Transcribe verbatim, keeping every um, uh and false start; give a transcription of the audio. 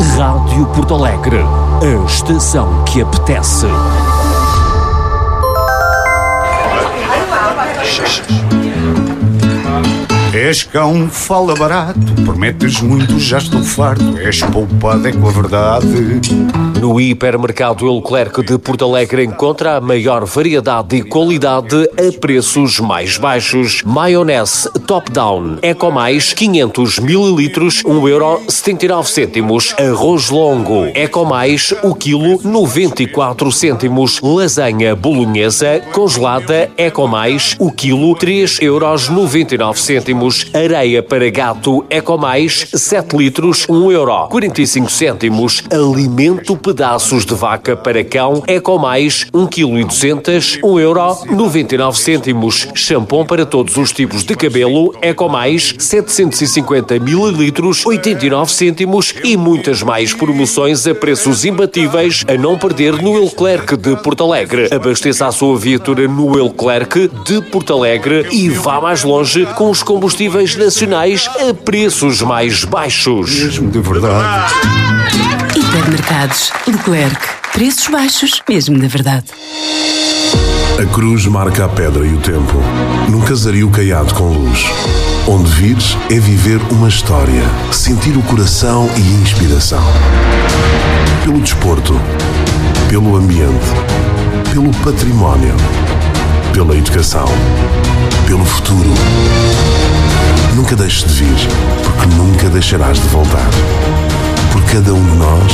Rádio Porto Alegre, a estação que apetece. És cão, fala barato, prometes muito, já estou farto. És poupado, é com a verdade. No hipermercado E Leclerc de Porto Alegre encontra a maior variedade e qualidade a preços mais baixos. Maionese Top Down Eco Mais quinhentos mililitros, um euro setenta e nove cêntimos. Arroz longo Eco Mais, o quilo noventa e quatro cêntimos. Lasanha bolonhesa congelada Eco Mais, o quilo três euros noventa e nove cêntimos. Areia para gato Eco Mais sete litros, um euro quarenta e cinco cêntimos. Alimento pedaços de vaca para cão Eco Mais um quilo e duzentos, um euro noventa e nove cêntimos. Shampoo para todos os tipos de cabelo Eco Mais setecentos e cinquenta mililitros, oitenta e nove cêntimos. E muitas mais promoções a preços imbatíveis a não perder no E Leclerc de Porto Alegre. Abasteça a sua viatura no E Leclerc de Porto Alegre e vá mais longe com os combustíveis nacionais a preços mais baixos. Mesmo de verdade. Hipermercados Leclerc. Preços baixos, mesmo de verdade. A cruz marca a pedra e o tempo. Num casario caiado com luz. Onde vires é viver uma história. Sentir o coração e a inspiração. Pelo desporto. Pelo ambiente. Pelo património. Pela educação. Pelo futuro. Nunca deixes de vir, porque nunca deixarás de voltar. Por cada um de nós,